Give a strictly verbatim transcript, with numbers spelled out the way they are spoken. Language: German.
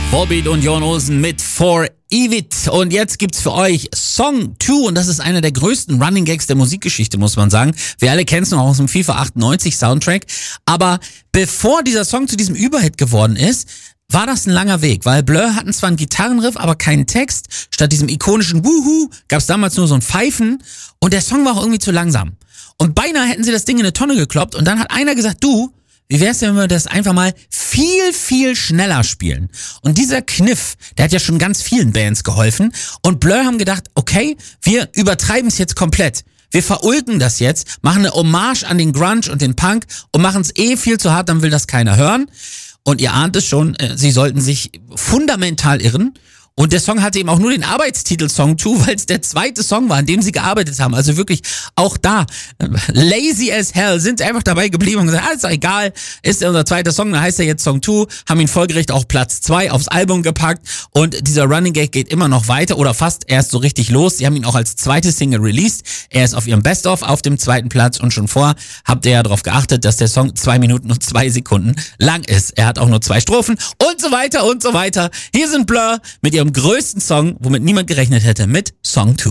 Volbeat und Jon Olsen mit For Evit. Und jetzt gibt's für euch Song zwei und das ist einer der größten Running Gags der Musikgeschichte, muss man sagen. Wir alle kennen es noch aus dem FIFA achtundneunzig Soundtrack. Aber bevor dieser Song zu diesem Überhit geworden ist, war das ein langer Weg, weil Blur hatten zwar einen Gitarrenriff, aber keinen Text. Statt diesem ikonischen Wuhu gab's damals nur so ein Pfeifen und der Song war auch irgendwie zu langsam. Und beinahe hätten sie das Ding in eine Tonne gekloppt und dann hat einer gesagt, du, wie wär's denn, wenn wir das einfach mal viel, viel schneller spielen? Und dieser Kniff, der hat ja schon ganz vielen Bands geholfen. Und Blur haben gedacht, okay, wir übertreiben es jetzt komplett. Wir verulken das jetzt, machen eine Hommage an den Grunge und den Punk und machen es eh viel zu hart, dann will das keiner hören. Und ihr ahnt es schon, sie sollten sich fundamental irren. Und der Song hatte eben auch nur den Arbeitstitel Song zwei, weil es der zweite Song war, an dem sie gearbeitet haben. Also wirklich auch da, lazy as hell, sind einfach dabei geblieben und gesagt, ah, ist doch egal, ist unser zweiter Song, dann heißt er jetzt Song zwei, haben ihn folgerichtig auch Platz zwei aufs Album gepackt und dieser Running Gag geht immer noch weiter oder fast erst so richtig los. Sie haben ihn auch als zweite Single released. Er ist auf ihrem Best-of auf dem zweiten Platz und schon vor habt ihr ja darauf geachtet, dass der Song zwei Minuten und zwei Sekunden lang ist. Er hat auch nur zwei Strophen und so weiter und so weiter. Hier sind Blur mit ihrem größten Song, womit niemand gerechnet hätte, mit Song zwei.